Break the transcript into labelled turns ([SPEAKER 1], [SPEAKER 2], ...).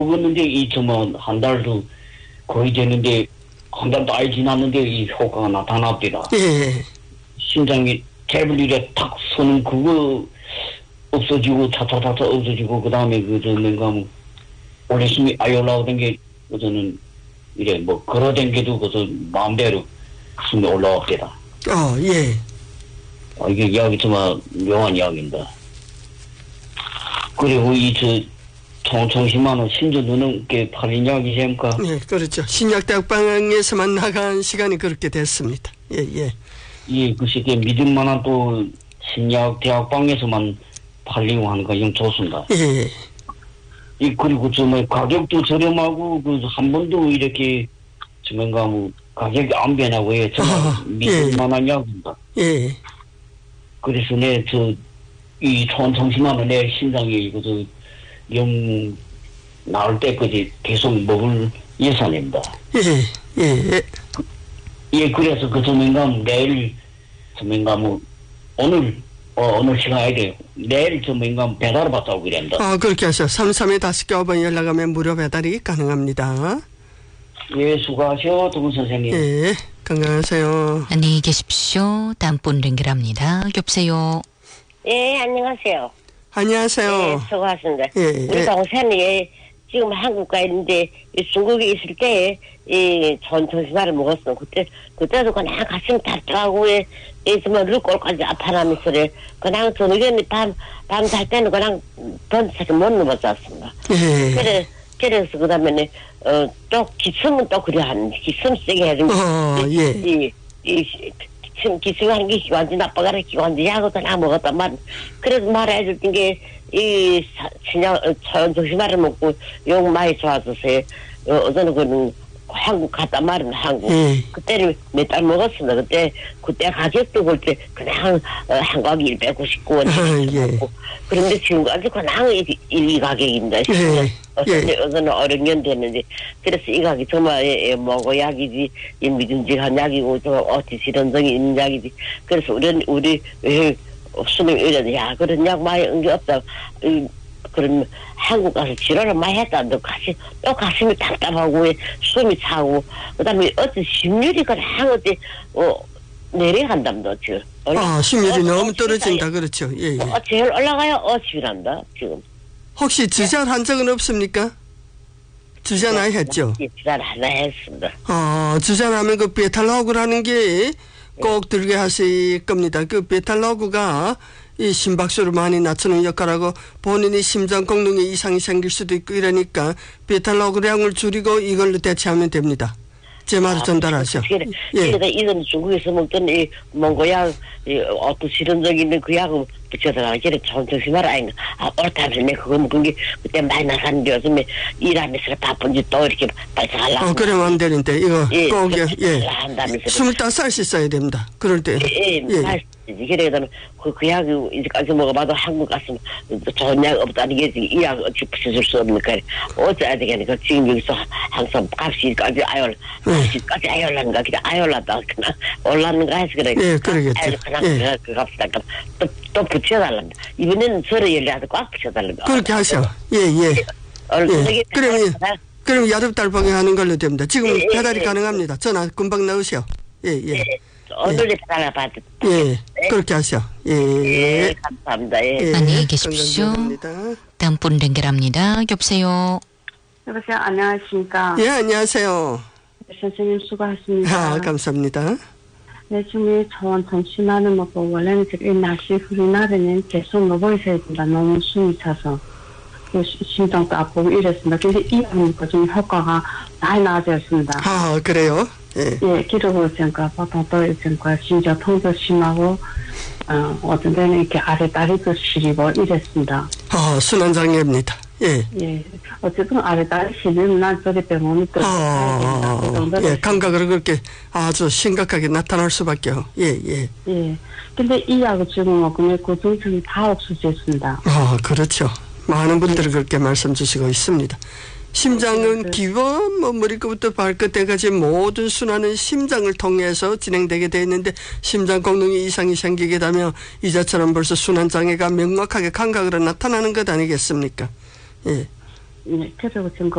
[SPEAKER 1] 먹었는데 이 정말 한 달도 거의 됐는데 한 달도 아예 지났는데 이 효과가 나타납니다.
[SPEAKER 2] 예.
[SPEAKER 1] 심장이 태블릿에 탁 서는 그거 없어지고 차차차차 없어지고 그 다음에 뭔가 뭐 올레심이 올라오던 게 저는 이래 뭐 걸어댕겨도 그래서 마음대로 숨이 올라옵니다.
[SPEAKER 2] 예.
[SPEAKER 1] 이게 이야기 정말 묘한 이야기입니다. 그리고 총 10만 원 심지어 누는 게 팔린 이야기십니까?
[SPEAKER 2] 예, 그렇죠. 신약대학방에서만 나간 시간이 그렇게 됐습니다. 예.
[SPEAKER 1] 예, 그 시기에 믿을만한 또 신약대학방에서만 팔리고 하는 거 영 좋습니다.
[SPEAKER 2] 예.
[SPEAKER 1] 그리고 정말 가격도 저렴하고 한 번도 이렇게 정말 뭐 가격이 안 변하고 정말 믿을만한 이야기입니다.
[SPEAKER 2] 예.
[SPEAKER 1] 그래서 이 총 10만 원 내 신장이 이것도 영 나올 때까지 계속 먹을 예산입니다.
[SPEAKER 2] 예.
[SPEAKER 1] 예, 그래서 조만간 내일 조만간 오늘 시간에 돼 내일 조만간 배달을 받자고 그랬다.
[SPEAKER 2] 그렇게 하셔. 33에 5번 연락하면 무료 배달이 가능합니다.
[SPEAKER 1] 예, 수고하셔, 두분 선생님.
[SPEAKER 2] 예, 건강하세요.
[SPEAKER 3] 안녕히 계십시오. 다음 분 연결합니다. 여보세요.
[SPEAKER 4] 예, 안녕하세요.
[SPEAKER 2] 안녕하세요.
[SPEAKER 4] 예, 수고하셨습니다.
[SPEAKER 2] 예.
[SPEAKER 4] 우리 동생이 지금 한국 가 있는데 중국에 있을 때 전통신화를 먹었어. 그때도 그냥 가슴이 답답하고 정말 눈꼴까지 아파나면서 그냥 저녁에 밤 잘 때는 그냥 던져서 못 넘어졌습니다.
[SPEAKER 2] 예.
[SPEAKER 4] 그래서 그다음에 또 기침은 또 그래 하는 기침 세게 해주면
[SPEAKER 2] 예.
[SPEAKER 4] 기침하는 게 기관지 나빠가라 기관지 약도 다 먹었단 말. 그래서 말해줄 게 조심하를 먹고 욕 많이 좋아졌어요. 어제는 그는 한국 갔단 말은 한국. 그때는 몇 달 먹었습니다. 그때 가격도 볼 때 그냥 한 가격이 199원. 그런데 지금까지 그냥 이 가격입니다. 어제는 어른 년 됐는데 그래서 이 가격이 정말 뭐고 약이지 믿음직한 약이고 좀 어찌 실현성이 있는 약이지. 그래서 우리 수능 이래도 야 그런 약 많이 온 게 없다. 그러면 한국 가서 치료를 많이 했다. 또 가슴이 답답하고 숨이 차고 그다음에 어찌 심률이 그냥 어찌 내려간답니다. 지금.
[SPEAKER 2] 심률이 너무 떨어진다. 그렇죠. 예.
[SPEAKER 4] 제일 올라가야 어지간다 지금.
[SPEAKER 2] 혹시 주사한 적은 없습니까? 주사 많이 했죠?
[SPEAKER 4] 주사 하나 했습니다.
[SPEAKER 2] 주사하면 그 베탈로그라는 게 꼭 들게 하실 겁니다. 그 베탈로그가 이 심박수를 많이 낮추는 역할하고 본인이 심장功能에 이상이 생길 수도 있고 이러니까 베탈로그량을 줄이고 이걸로 대체하면 됩니다. 제 말을 전달하셔.
[SPEAKER 4] 그래서 이건 중국에서 먹던 이 몽고약 어떤 실현적인 있는 그 약을 붙여서 이제 정신말 아닌가. 옳다면서 내가 그거 먹은 게 그때 많이 나갔는데 요즘에 일하면서 바쁜지 또 이렇게 발생하려고.
[SPEAKER 2] 그러면 안 되는데 이거 꼭
[SPEAKER 4] 25살
[SPEAKER 2] 있어야 됩니다. 그럴 때.
[SPEAKER 4] 그래서 그 약이 이제까지 먹어봐도 한국 갔으면 좋은 약 없다는 게 이 약 어찌 붙여줄 수 없으니까 어쩌야 되겠니까 지금 여기서 항상 값이까지 아열란가 그냥 아열라다 그냥 올랐는가 해서 그래.
[SPEAKER 2] 예, 그러겠죠.
[SPEAKER 4] 그냥 그 값이다. 또 붙여달랍니다. 이번에는 서로 연락해서 꽉 붙여달랍니다.
[SPEAKER 2] 그렇게 하셔. 예. 그럼 야릇달방에 하는 걸로 됩니다. 지금 배달이 가능합니다. 전화 금방 넣으세요. 예.
[SPEAKER 4] 오늘에 배달 받을.
[SPEAKER 2] 그렇게 하셔.
[SPEAKER 4] 감사합니다.
[SPEAKER 3] 안녕히 계십시오. 다음 분 연결합니다. 여보세요.
[SPEAKER 5] 여보세요. 안녕하십니까.
[SPEAKER 2] 예, 안녕하세요.
[SPEAKER 5] 선생님 수고하십니다.
[SPEAKER 2] 감사합니다.
[SPEAKER 5] 네, 지금 전심하는 먹고 원래는 지금 날씨 흐린 날에는 계속 누워 있어야 된다. 너무 숨이 차서 심장도 아프고 이랬습니다. 근데 이 하니까 좀 효과가 많이 나아졌습니다.
[SPEAKER 2] 그래요?
[SPEAKER 5] 예, 기록을 있으니까 보통 또 있으니까 심지어 통도 심하고 어떤 데는 이렇게 아래다리도 시리고 이랬습니다.
[SPEAKER 2] 순환장애입니다. 예.
[SPEAKER 5] 어쨌든 아래다리 시리면 난 저리 병원이 또
[SPEAKER 2] 감각으로 그렇게 아주 심각하게 나타날 수밖에요. 예.
[SPEAKER 5] 근데 이 약을 지금 먹으면 그 증상이 다 없어졌습니다.
[SPEAKER 2] 그렇죠. 많은 분들이 그렇게 말씀 주시고 있습니다. 심장은 기본 머리끝부터 발끝에까지 모든 순환은 심장을 통해서 진행되게 되어 있는데 심장功能에 이상이 생기게 되면 이자처럼 벌써 순환장애가 명확하게 감각으로 나타나는 것 아니겠습니까? 예.
[SPEAKER 5] 그리고 지금